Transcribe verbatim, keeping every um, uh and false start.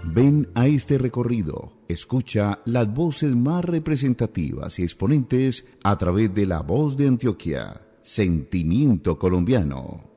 Ven a este recorrido, escucha las voces más representativas y exponentes a través de La Voz de Antioquia, Sentimiento Colombiano.